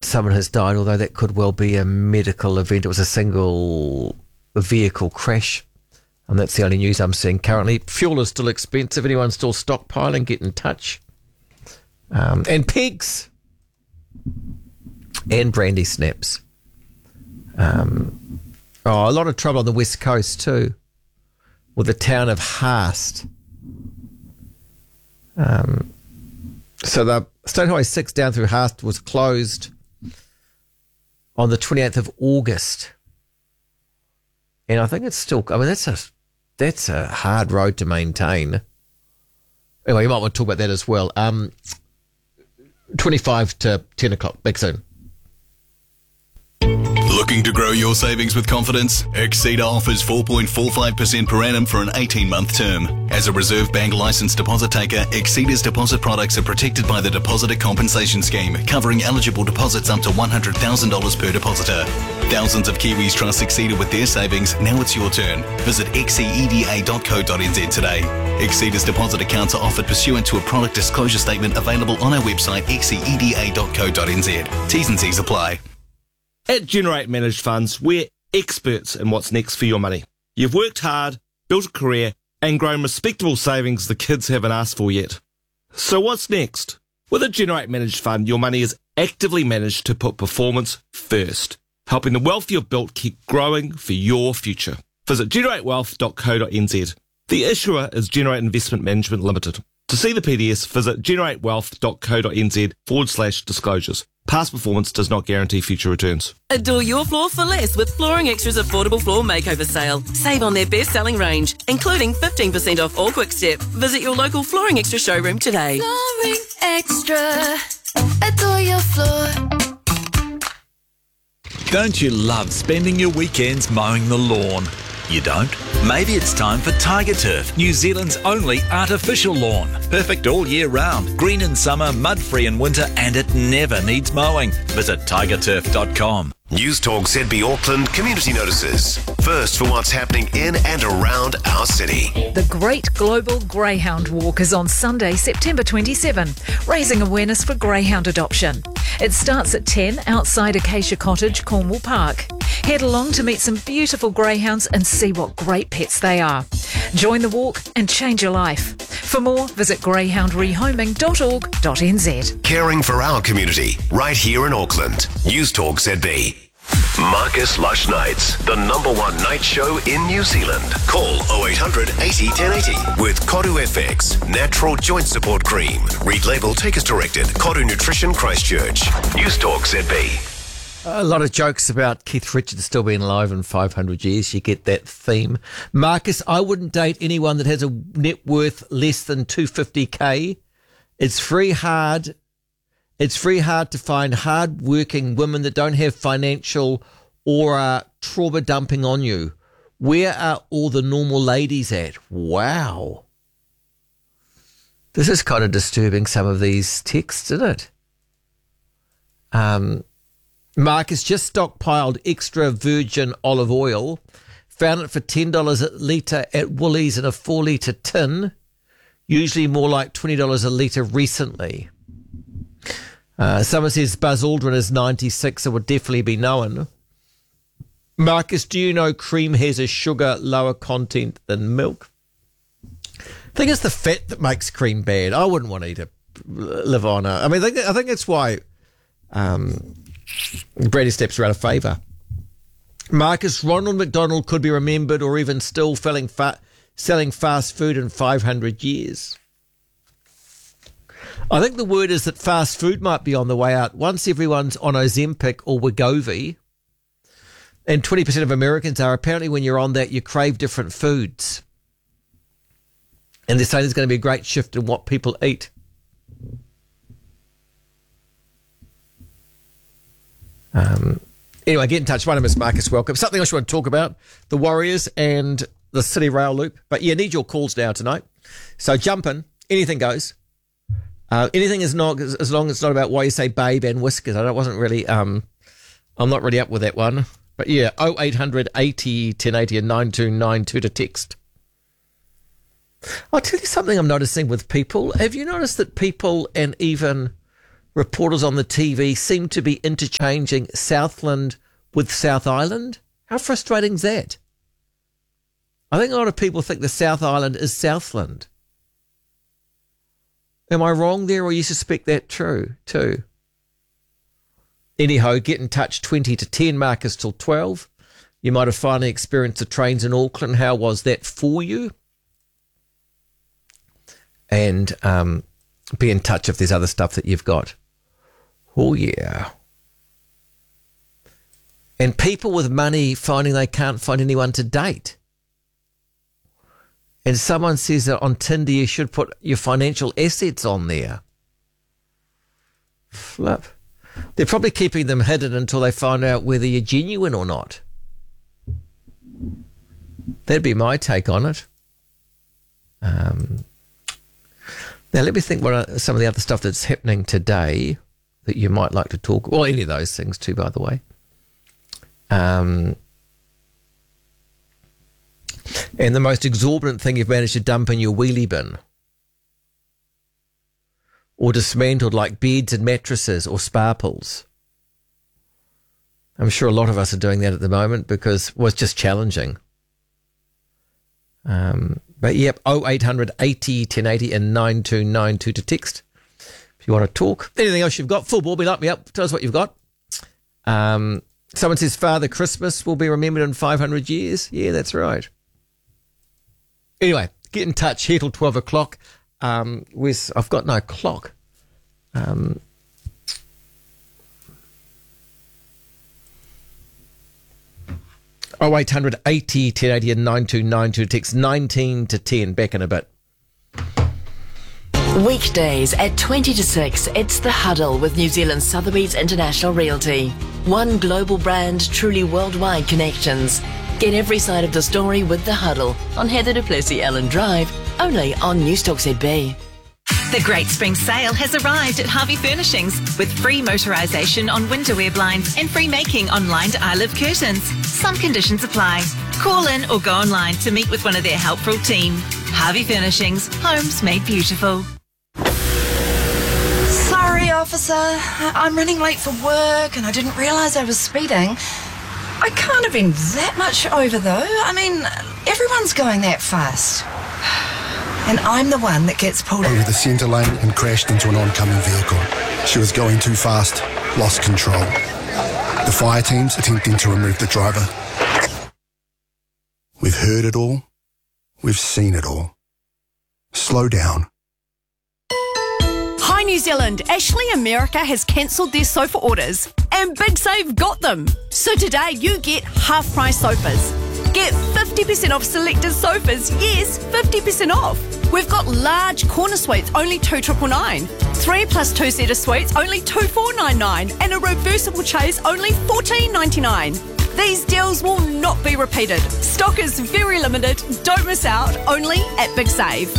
someone has died, although that could well be a medical event. It was a single vehicle crash, and that's the only news I'm seeing currently. Fuel is still expensive. Anyone's still stockpiling, get in touch. And pigs and brandy snaps. A lot of trouble on the west coast too, with the town of Haast. So the State Highway 6 down through Haast was closed on the 28th of August. And I think it's still, that's a hard road to maintain. Anyway, you might want to talk about that as well. 25 to 10 o'clock. Back soon. Looking to grow your savings with confidence? Exceeder offers 4.45% per annum for an 18-month term. As a Reserve Bank licensed deposit taker, Exceeder's deposit products are protected by the Depositor Compensation Scheme, covering eligible deposits up to $100,000 per depositor. Thousands of Kiwis trust Exceeder with their savings. Now it's your turn. Visit xceda.co.nz today. Exceeder's deposit accounts are offered pursuant to a product disclosure statement available on our website xceda.co.nz. T's and C's apply. At Generate Managed Funds, we're experts in what's next for your money. You've worked hard, built a career, and grown respectable savings the kids haven't asked for yet. So what's next? With a Generate Managed Fund, your money is actively managed to put performance first, helping the wealth you've built keep growing for your future. Visit generatewealth.co.nz. The issuer is Generate Investment Management Limited. To see the PDS, visit generatewealth.co.nz/disclosures. Past performance does not guarantee future returns. Adore your floor for less with Flooring Extra's affordable floor makeover sale. Save on their best-selling range, including 15% off all Quickstep. Visit your local Flooring Extra showroom today. Flooring Extra. Adore your floor. Don't you love spending your weekends mowing the lawn? You don't? Maybe it's time for Tiger Turf, New Zealand's only artificial lawn. Perfect all year round, green in summer, mud-free in winter, and it never needs mowing. Visit tigerturf.com. News Talk ZB Auckland community notices. First for what's happening in and around our city. The Great Global Greyhound Walk is on Sunday, September 27, raising awareness for greyhound adoption. It starts at 10 outside Acacia Cottage, Cornwall Park. Head along to meet some beautiful greyhounds and see what great pets they are. Join the walk and change your life. For more, visit greyhoundrehoming.org.nz. Caring for our community, right here in Auckland. News Talk ZB. Marcus Lush Nights, the #1 night show in New Zealand. Call 0800 80 1080 with Koru FX, natural joint support cream. Read label, take as directed. Koru Nutrition Christchurch. News Talk ZB. A lot of jokes about Keith Richards still being alive in 500 years. You get that theme. Marcus, I wouldn't date anyone that has a net worth less than 250k. It's very hard to find hard-working women that don't have financial or are trauma dumping on you. Where are all the normal ladies at? Wow. This is kind of disturbing, some of these texts, isn't it? Marcus just stockpiled extra virgin olive oil. Found it for $10 a litre at Woolies in a 4-litre tin. Usually more like $20 a litre recently. Someone says Buzz Aldrin is 96, so would definitely be known. Marcus, do you know cream has a sugar lower content than milk? I think it's the fat that makes cream bad. I wouldn't want to eat live on a... I think that's why Brady Steps are out of favour. Marcus, Ronald McDonald could be remembered or even still selling fast food in 500 years. I think the word is that fast food might be on the way out. Once everyone's on Ozempic or Wegovy, and 20% of Americans are, apparently when you're on that, you crave different foods. And they're saying there's going to be a great shift in what people eat. Anyway, get in touch. My name is Marcus. Welcome. Something else you want to talk about, the Warriors and the City Rail Loop. But yeah, need your calls now tonight. So jump in. Anything goes. Anything is not, as long as it's not about why you say babe and whiskers. I wasn't really, I'm not really up with that one. But yeah, 0800 80 1080 and 9292 to text. I'll tell you something I'm noticing with people. Have you noticed that people and even reporters on the TV seem to be interchanging Southland with South Island. How frustrating is that? I think a lot of people think the South Island is Southland. Am I wrong there, or you suspect that true too? Anyhow, get in touch 20 to 10, Marcus till 12. You might have finally experienced the trains in Auckland. How was that for you? And be in touch if there's other stuff that you've got. Oh, yeah. And people with money finding they can't find anyone to date. And someone says that on Tinder you should put your financial assets on there. Flip. They're probably keeping them hidden until they find out whether you're genuine or not. That'd be my take on it. Now, let me think what are some of the other stuff that's happening today that you might like to talk. Well, any of those things too, by the way. And the most exorbitant thing you've managed to dump in your wheelie bin or dismantled, like beds and mattresses or spa pools. I'm sure a lot of us are doing that at the moment because it's just challenging. But yep, 0800 80 1080 and 9292 to text if you want to talk. Anything else you've got? Full ball, light me up. Tell us what you've got. Someone says Father Christmas will be remembered in 500 years. Yeah, that's right. Anyway, get in touch here till 12 o'clock. I've got no clock. 0800 80 1080 and 9292. Text 19 to 10. Back in a bit. Weekdays at 20 to 6, it's The Huddle with New Zealand Sotheby's International Realty. One global brand, truly worldwide connections. Get every side of the story with The Huddle on Heather du Plessis-Allen Drive, only on Newstalk ZB. The Great Spring Sale has arrived at Harvey Furnishings with free motorisation on winterwear blinds and free making on lined eyelift curtains. Some conditions apply. Call in or go online to meet with one of their helpful team. Harvey Furnishings, homes made beautiful. Sorry, officer. I'm running late for work and I didn't realise I was speeding. I can't have been that much over though. I mean, everyone's going that fast. And I'm the one that gets pulled over the centre lane and crashed into an oncoming vehicle. She was going too fast, lost control. The fire team's attempting to remove the driver. We've heard it all. We've seen it all. Slow down. Hi New Zealand, Ashley America has cancelled their sofa orders and Big Save got them. So today you get half price sofas. Get 50% off selected sofas, yes, 50% off. We've got large corner suites, only $2,999. 3 plus 2 seater suites, only $2,499. And a reversible chaise, only $14.99. These deals will not be repeated. Stock is very limited. Don't miss out, only at Big Save.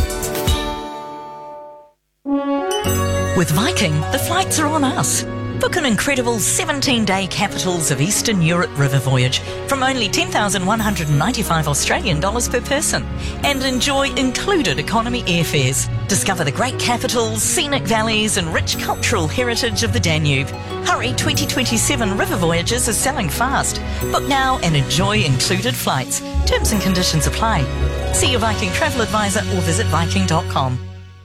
With Viking, the flights are on us. Book an incredible 17-day Capitals of Eastern Europe river voyage from only $10,195 Australian dollars per person and enjoy included economy airfares. Discover the great capitals, scenic valleys and rich cultural heritage of the Danube. Hurry, 2027 river voyages are selling fast. Book now and enjoy included flights. Terms and conditions apply. See your Viking travel advisor or visit viking.com.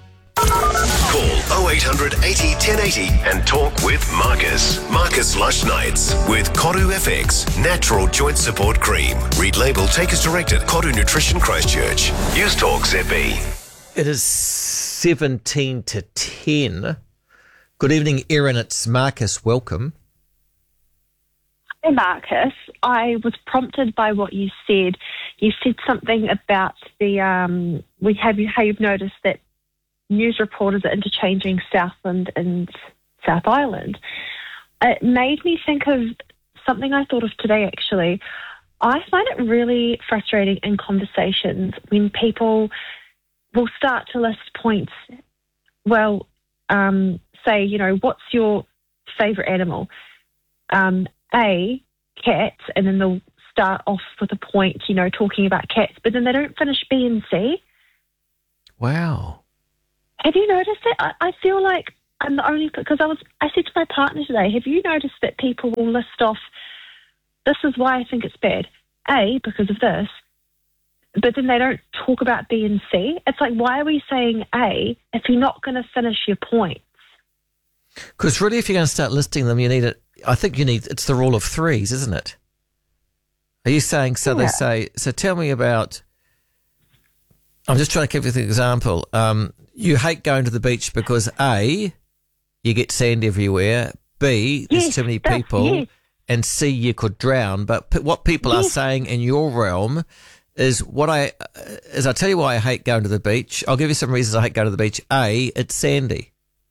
Call 0800 80 1080 and talk with Marcus. Marcus Lush Nights with Koru FX Natural Joint Support Cream. Read label, take as directed. Koru Nutrition Christchurch. Newstalk ZB. It is 17 to 10. Good evening, Erin. It's Marcus. Welcome. Hey, Marcus. I was prompted by what you said. You said something about the how you've noticed that news reporters are interchanging Southland and South Island. It made me think of something I thought of today, actually. I find it really frustrating in conversations when people will start to list points. Well, say, what's your favourite animal? A, cats, and then they'll start off with a point, talking about cats, but then they don't finish B and C. Wow. Have you noticed it? I feel like I'm the only, because I said to my partner today, have you noticed that people will list off, this is why I think it's bad, A, because of this, but then they don't talk about B and C. It's like, why are we saying A if you're not going to finish your point? Because really, if you're going to start listing them, you need it. I think you need, it's the rule of threes, isn't it? Are you saying, so they say, so tell me about, I'm just trying to give you the example. You hate going to the beach because A, you get sand everywhere, B, there's too many people, and C, you could drown. But what people are saying in your realm is I tell you why I hate going to the beach. I'll give you some reasons I hate going to the beach. A, it's sandy.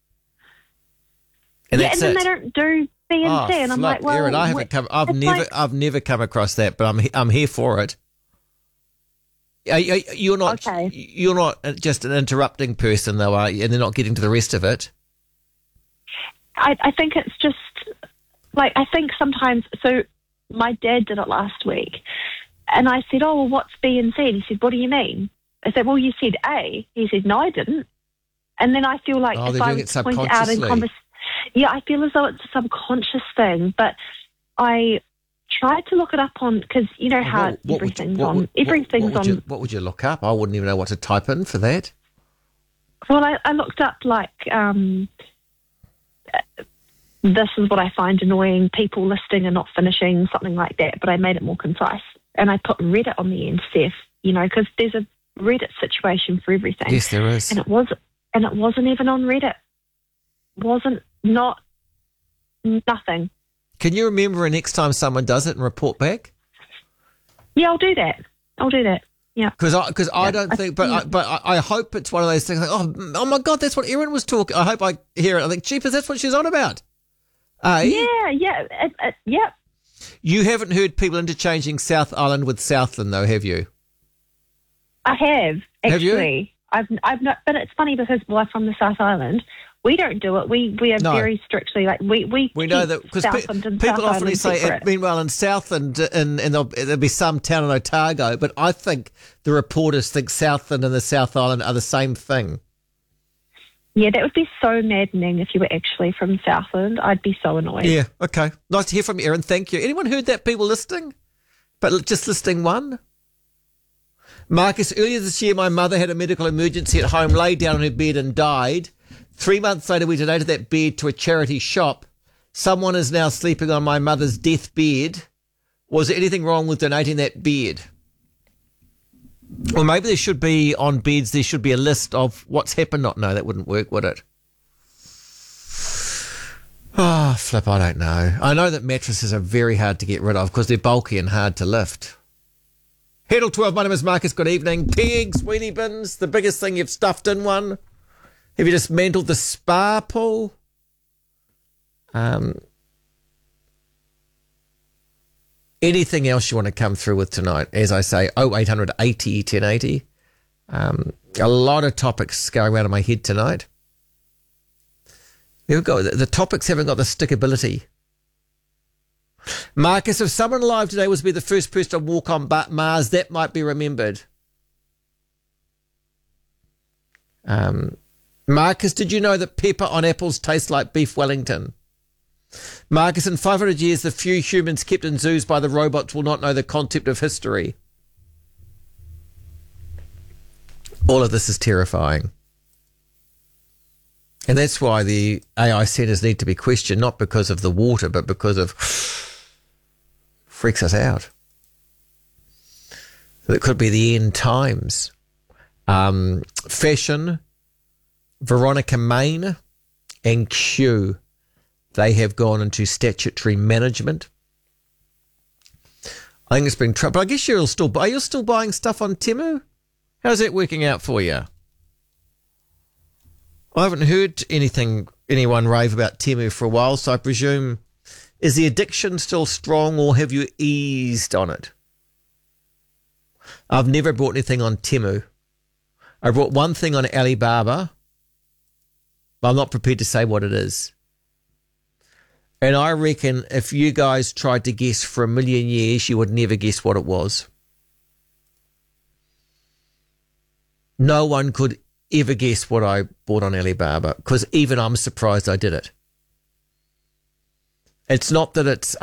And that's and then it. they don't do B and C, and I'm like, well, Erin, I've never come across that, but I'm here for it. You're not just an interrupting person, though, are you? And they're not getting to the rest of it. I think it's just like, I think sometimes. So my dad did it last week, and I said, "Oh, well, what's B and C?" And he said, "What do you mean?" I said, "Well, you said A." He said, "No, I didn't." And then I feel like if I was to point it out in conversation. Yeah, I feel as though it's a subconscious thing, but I tried to look it up on, because you know how everything's on. What would you look up? I wouldn't even know what to type in for that. Well, I looked up like this is what I find annoying: people listing and not finishing, something like that. But I made it more concise, and I put Reddit on the end, Steph. You know, because there's a Reddit situation for everything. Yes, there is, and it wasn't even on Reddit. Nothing. Can you remember next time someone does it and report back? Yeah, I'll do that. Yeah. Because I don't think, but I hope it's one of those things like, oh my God, that's what Erin was talking. I hope I hear it. I think, jeepers, that's what she's on about. Yeah. You haven't heard people interchanging South Island with Southland, though, have you? I have, actually. Have you? I've not, but it's funny because we're from the South Island. We don't do it. We are very strictly like we know that because people often say. Meanwhile, in Southland, and there'll be some town in Otago, but I think the reporters think Southland and the South Island are the same thing. Yeah, that would be so maddening if you were actually from Southland. I'd be so annoyed. Yeah. Okay. Nice to hear from you, Erin. Thank you. Anyone heard that? People listening, but just listing one. Marcus, earlier this year, my mother had a medical emergency at home, lay down in her bed and died. 3 months later, we donated that bed to a charity shop. Someone is now sleeping on my mother's deathbed. Was there anything wrong with donating that bed? Or maybe there should be, on beds, there should be a list of what's happened. No, that wouldn't work, would it? Oh, flip, I don't know. I know that mattresses are very hard to get rid of because they're bulky and hard to lift. Heddle 12, my name is Marcus. Good evening. Pigs, wheelie bins, the biggest thing you've stuffed in one. Have you dismantled the spa pool? Anything else you want to come through with tonight? As I say, 0800 80 1080. A lot of topics going around in my head tonight. Here we go. The topics haven't got the stickability. Marcus, if someone alive today was to be the first person to walk on Mars, that might be remembered. Marcus, did you know that pepper on apples tastes like beef Wellington? Marcus, in 500 years, the few humans kept in zoos by the robots will not know the concept of history. All of this is terrifying. And that's why the AI centres need to be questioned, not because of the water, but because of freaks us out. So it could be the end times. Fashion, Veronica Main and Q, they have gone into statutory management. I think it's been trouble. I guess are you still buying stuff on Temu? How's that working out for you? I haven't heard anyone rave about Temu for a while, so I presume, is the addiction still strong or have you eased on it? I've never bought anything on Temu. I bought one thing on Alibaba, but I'm not prepared to say what it is. And I reckon if you guys tried to guess for 1,000,000 years, you would never guess what it was. No one could ever guess what I bought on Alibaba, because even I'm surprised I did it. It's not that it's